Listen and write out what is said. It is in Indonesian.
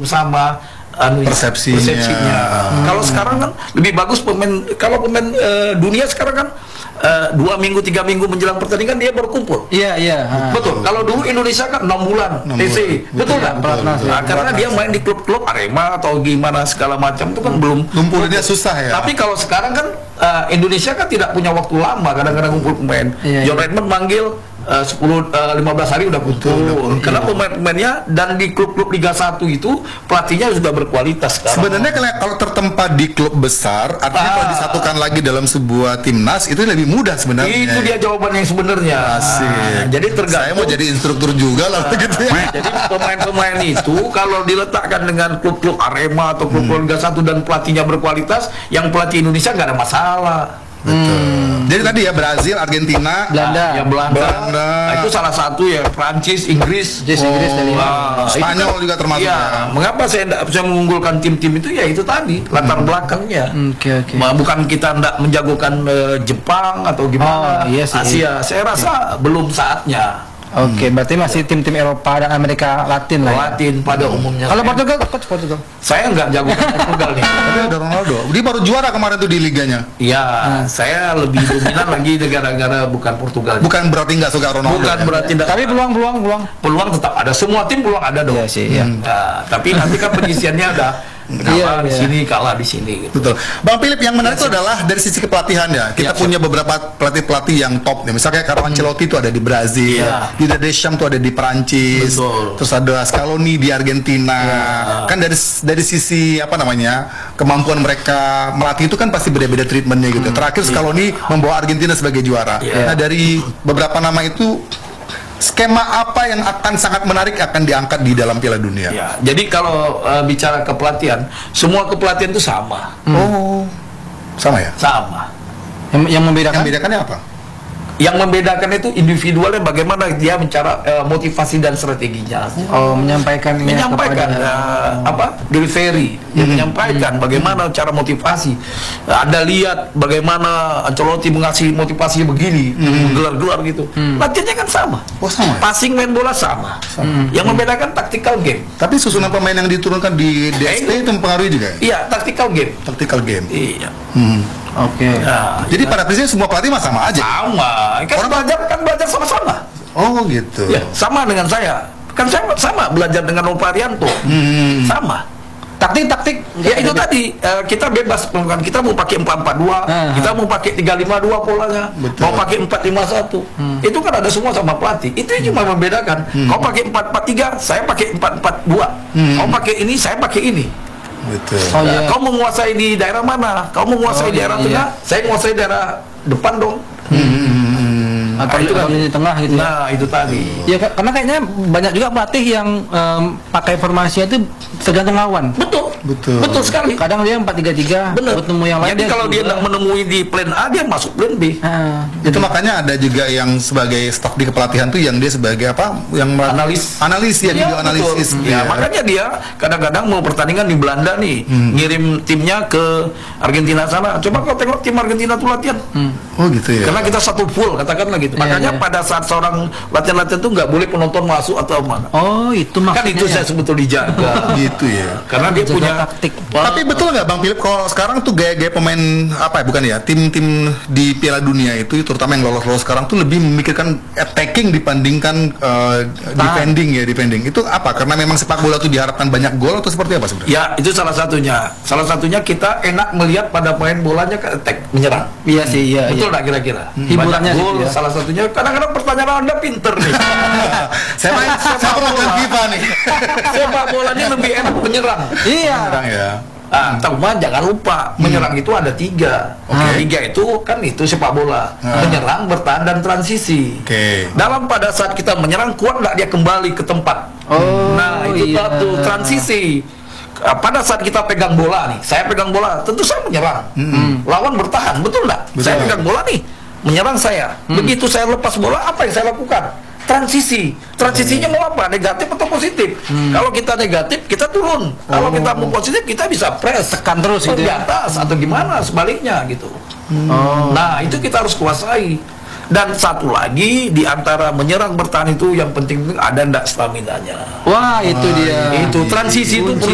sama persepsinya. Kalau sekarang kan lebih bagus kalau pemain dunia sekarang kan 2 minggu 3 minggu menjelang pertandingan dia berkumpul. Iya. Betul. Kalau dulu Indonesia kan 6 bulan TC. Betul kan? Karena dia main di klub-klub Arema atau gimana segala macam itu kan belum ngumpulnya susah ya. Tapi kalau sekarang kan Indonesia kan tidak punya waktu lama kadang-kadang ngumpul pemain. John Redmond manggil 10-15 hari udah kumpul. Karena pemain-pemainnya dan di klub-klub Liga 1 itu pelatihnya sudah berkualitas sekarang. Sebenarnya kalau tertempa di klub besar, artinya kalau disatukan lagi dalam sebuah timnas itu lebih mudah sebenarnya. Itu dia jawaban yang sebenarnya. Jadi tergantung. Saya mau jadi instruktur juga lah gitu ya. Jadi pemain-pemain itu kalau diletakkan dengan klub-klub Arema atau klub Liga 1 dan pelatihnya berkualitas, yang pelatih Indonesia nggak ada masalah. Betul. Jadi tadi ya Brazil, Argentina, Belanda. Nah, itu salah satu ya. Prancis, Inggris, Spanyol juga termasuk. Ya. Mengapa saya mengunggulkan tim-tim itu? Ya itu tadi latar belakangnya. Bukan kita tidak menjagokan Jepang atau gimana. Asia. Saya rasa belum saatnya. Berarti masih tim-tim Eropa dan Amerika Latin lah. Latin pada umumnya. Kalau Portugal, saya nggak jago Portugal nih. Tapi ada Ronaldo. Dia baru juara kemarin tuh di liganya. Iya, saya lebih dominan lagi negara-negara bukan Portugal. Bukan berarti nggak suka Ronaldo. Bukan berarti tidak. Tapi peluang tetap ada. Semua tim peluang ada dong. Tapi nanti kan penyisiannya ada. Kalah di sini, kalah di sini gitu. Betul. Bang Philip, yang menarik itu adalah dari sisi kepelatihan ya. Kita punya beberapa pelatih-pelatih yang top nih. Misalnya Carlo Ancelotti itu ada di Brazil, Didier Deschamps itu ada di Perancis. Terus ada Scaloni di Argentina. Kan dari sisi kemampuan mereka melatih itu kan pasti beda-beda treatmentnya gitu. Terakhir Scaloni membawa Argentina sebagai juara. Nah, dari beberapa nama itu skema apa yang akan sangat menarik akan diangkat di dalam Piala Dunia? Jadi kalau bicara kepelatihan, semua kepelatihan itu sama. Sama ya? Sama. Yang membedakan? Yang membedakannya apa? Yang membedakan itu individualnya bagaimana dia mencari motivasi dan strateginya. Menyampaikan delivery. Dia menyampaikan bagaimana cara motivasi. Ada lihat bagaimana Ancelotti mengasih motivasi begini, gelar-gelar gitu. Latihannya kan sama. Sama. Passing, main bola sama. Yang membedakan tactical game. Tapi susunan pemain yang diturunkan di DST itu mempengaruhi juga? Iya, tactical game. Tactical game. Iya. Nah, jadi pada prinsipnya semua pelatih sama aja. Sama. Kan belajar sama-sama. Oh gitu. Ya, sama dengan saya. Kan saya sama belajar dengan Om Arianto. Sama. Taktik. Ya itu tadi kita bebas, kita mau pakai 4-4-2, kita mau pakai 3-5-2 polanya, mau pakai 4-5-1. Itu kan ada semua sama pelatih. Itu cuma membedakan. Kau pakai 4-4-3, saya pakai 4-4-2. Kau pakai ini, saya pakai ini. Betul. Kau menguasai di daerah mana? Kau menguasai daerah tengah, saya menguasai daerah depan dong. Atau itu kan di tengah gitu. Nah, itu tadi. Ya karena kayaknya banyak juga pelatih yang pakai formasi itu tergantung lawan. Betul sekali. Kadang dia 4-3-3 bertemu yang lain. Jadi kalau dia tidak menemui di plan A, dia masuk plan B. Itu makanya ada juga yang sebagai staf di kepelatihan tuh yang dia sebagai yang analis ya, video analisis. Ya, makanya dia kadang-kadang mau pertandingan di Belanda nih, ngirim timnya ke Argentina sana. Coba kau tengok tim Argentina tuh latihan. Oh gitu ya. Karena kita satu full, katakanlah gitu. Makanya pada saat seorang latihan-latihan tuh nggak boleh penonton masuk atau mana. Itu maksudnya. Kan itu saya sebetulnya dijaga. Gitu ya. Karena dia punya taktik. Tapi betul nggak Bang Philip kalau sekarang tuh gaya-gaya pemain tim-tim di Piala Dunia itu terutama yang lolos sekarang tuh lebih memikirkan attacking dibandingkan defending. Itu apa? Karena memang sepak bola tuh diharapkan banyak gol atau seperti apa sebenarnya? Ya, itu salah satunya. Salah satunya kita enak melihat pada pemain bolanya ke attack, menyerang. Iya sih, iya. Betul nggak kira-kira? Hiburannya gol, salah satunya. Kadang-kadang pertanyaan Anda pinter nih. Saya pernah FIFA nih. Sepak bola ini lebih enak menyerang. Iya. Menyerang ya. Teman jangan lupa menyerang itu ada 3. 3 itu kan itu sepak bola. Menyerang, bertahan dan transisi. Dalam pada saat kita menyerang, kuat nggak dia kembali ke tempat. Nah itu satu transisi. Pada saat kita pegang bola nih, saya pegang bola, tentu saya menyerang. Lawan bertahan, betul nggak? Saya pegang bola nih, menyerang saya. Begitu saya lepas bola, apa yang saya lakukan? Transisinya mau apa? Negatif atau positif? Kalau kita negatif, kita turun. Kalau kita mau positif, kita bisa press, tekan terus gitu di atas atau gimana sebaliknya gitu. Nah itu kita harus kuasai. Dan satu lagi di antara menyerang bertahan itu yang penting ada ndak stamina-nya. Wah itu dia. Itu transisi itu